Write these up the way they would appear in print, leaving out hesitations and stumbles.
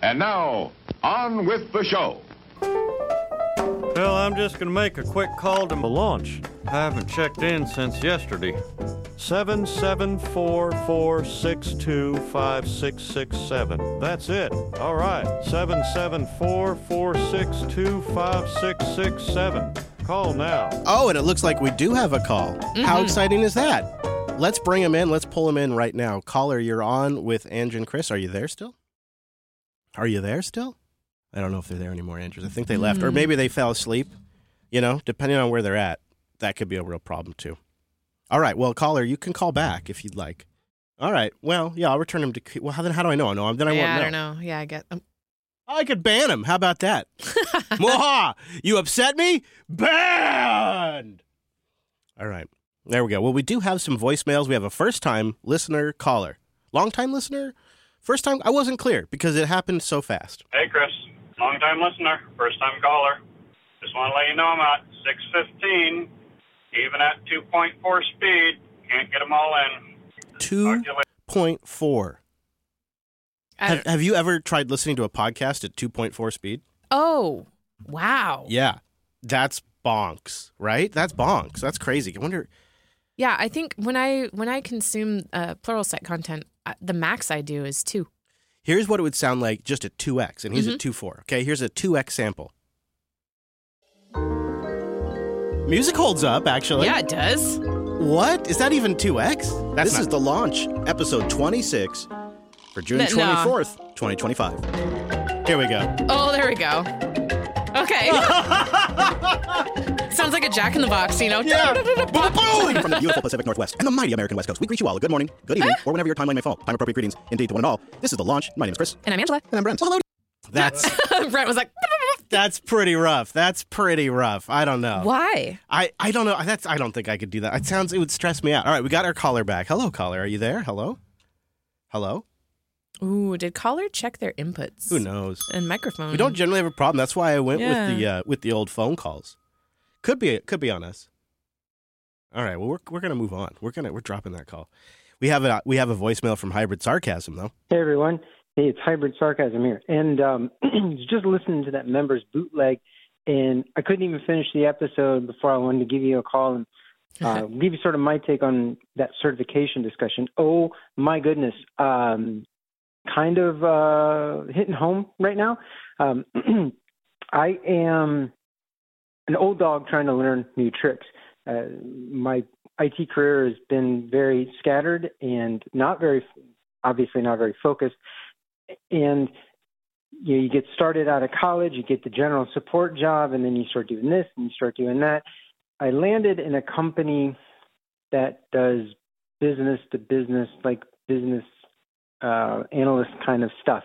And now, on with the show. Well, I'm just going to make a quick call to the launch. I haven't checked in since yesterday. 774-462-5667. That's it. All right. 774-462-5667. Call now. Oh, and it looks like we do have a call. Mm-hmm. How exciting is that? Let's bring him in. Let's pull him in right now. Caller, you're on with Ange and Chris. Are you there still? Are you there still? I don't know if they're there anymore, Andrews. I think they left. Or maybe they fell asleep. You know, depending on where they're at, that could be a real problem, too. All right. Well, caller, you can call back if you'd like. All right. Well, yeah, I'll return him to... Well, how do I know? No, then I won't know. I don't know. Yeah, I get... I could ban him. How about that? Mwaha! You upset me? Banned! All right. There we go. Well, we do have some voicemails. We have a first-time listener caller. Long-time listener? First time? I wasn't clear because it happened so fast. Hey, Chris. Long-time listener. First-time caller. Just want to let you know I'm at 615. Even at 2.4 speed. Can't get them all in. 2.4. Have you ever tried listening to a podcast at 2.4 speed? Oh, wow. Yeah. That's bonks, right? That's bonks. That's crazy. I wonder... Yeah, I think when I consume Pluralsight content, the max I do is 2. Here's what it would sound like just at 2x, and he's at 2.4. Okay, here's a 2x sample. Music holds up, actually. Yeah, it does. What? Is that even 2x? This is The Launch, episode 26, for June 24th, 2025. Here we go. Oh, there we go. Okay. Sounds like a Jack in the Box, you know? Yeah. Boom! From the beautiful Pacific Northwest and the mighty American West Coast, we greet you all a good morning, good evening, or whenever your timeline may fall. Time-appropriate greetings, indeed, to one and all. This is The Launch. My name is Chris. And I'm Angela. And I'm Brent. Well, hello. That's... Brent was like... That's pretty rough. That's pretty rough. I don't know. Why? I don't know. I don't think I could do that. It would stress me out. All right, we got our caller back. Hello, caller. Are you there? Hello? Hello? Ooh, did caller check their inputs? Who knows? And microphone. We don't generally have a problem. That's why I went with the old phone calls. Could be on us. All right. Well, we're gonna move on. We're dropping that call. We have a voicemail from Hybrid Sarcasm though. Hey everyone. Hey, it's Hybrid Sarcasm here, and just listening to that Members Bootleg, and I couldn't even finish the episode before I wanted to give you a call and give you sort of my take on that certification discussion. Oh my goodness. Kind of hitting home right now. I am an old dog trying to learn new tricks. My IT career has been very scattered and obviously not very focused. And you get started out of college, you get the general support job, and then you start doing this and you start doing that. I landed in a company that does business to business, like business analyst kind of stuff,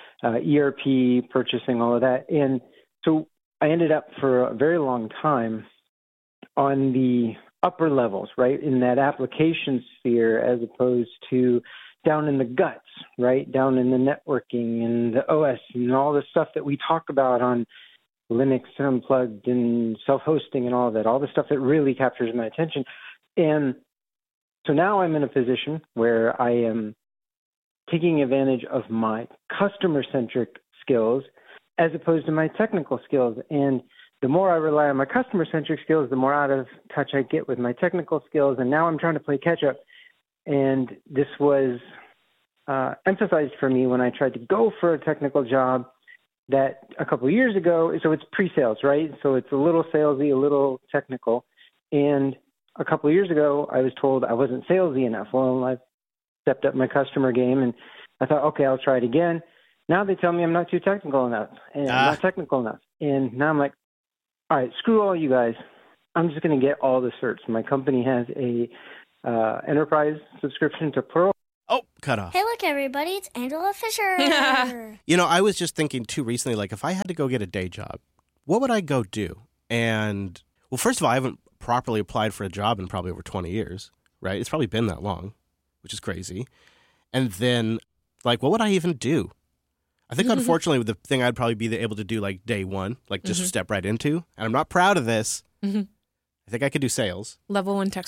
ERP, purchasing, all of that. And so I ended up for a very long time on the upper levels, right, in that application sphere, as opposed to down in the guts, right, down in the networking and the OS and all the stuff that we talk about on Linux Unplugged and self-hosting and all of that, all the stuff that really captures my attention. And so now I'm in a position where I am taking advantage of my customer-centric skills as opposed to my technical skills. And the more I rely on my customer-centric skills, the more out of touch I get with my technical skills. And now I'm trying to play catch-up. And this was emphasized for me when I tried to go for a technical job that a couple of years ago. So it's pre-sales, right? So it's a little salesy, a little technical. And a couple of years ago, I was told I wasn't salesy enough. Well, I've stepped up my customer game, and I thought, okay, I'll try it again. Now they tell me I'm not too technical enough, and I'm not technical enough. And now I'm like, all right, screw all you guys. I'm just going to get all the certs. My company has a enterprise subscription to Plural. Oh, cut off. Hey, look, everybody. It's Angela Fisher. You know, I was just thinking, too, recently, like, if I had to go get a day job, what would I go do? And, well, first of all, I haven't properly applied for a job in probably over 20 years, right? It's probably been that long, which is crazy. And then, like, what would I even do? I think, unfortunately, the thing I'd probably be able to do, like, day one, like, just step right into. And I'm not proud of this. I think I could do sales. Level 1 tech support.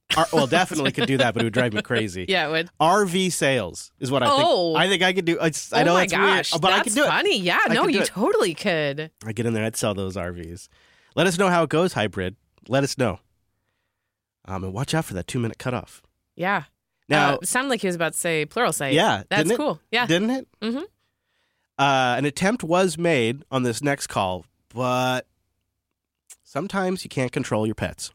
Well, definitely could do that, but it would drive me crazy. Yeah, it would. RV sales is what I think. Oh. I think I could do. I Oh know my it's gosh, weird, but I could do it. funny. Yeah, I no, could do you it. totally could. I get in there, I'd sell those RVs. Let us know how it goes, Hybrid. Let us know. And watch out for that 2-minute cutoff. Yeah. Now, it sounded like he was about to say Pluralsight. yeah, That's didn't it? cool. Yeah. Didn't it? Mm-hmm. An attempt was made on this next call, but sometimes you can't control your pets.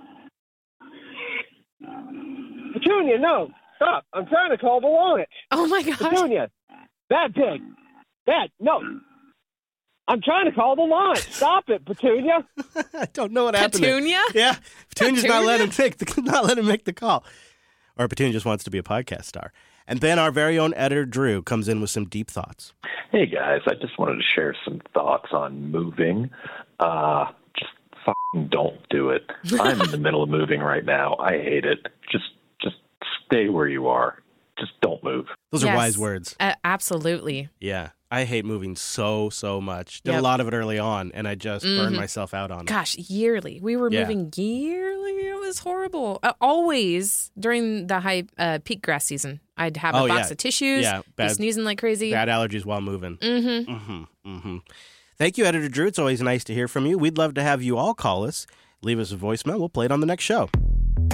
Petunia, no. Stop. I'm trying to call the launch. Oh, my gosh. Petunia. That pig. That, no. I'm trying to call the launch. Stop it, Petunia. I don't know what happened. Petunia? Yeah, Petunia's not Petunia? letting him make the call. Or Petunia just wants to be a podcast star. And then our very own editor, Drew, comes in with some deep thoughts. Hey guys, I just wanted to share some thoughts on moving. Just fucking don't do it. I'm in the middle of moving right now. I hate it. Just stay where you are. Just don't move. Those are wise words. Absolutely. Yeah. I hate moving so much. Did a lot of it early on, and I just burned myself out on it. Gosh, yearly. We were moving yearly. It was horrible. Always during the high peak grass season, I'd have a box of tissues, be sneezing like crazy. Bad allergies while moving. Thank you, Editor Drew. It's always nice to hear from you. We'd love to have you all call us. Leave us a voicemail. We'll play it on the next show.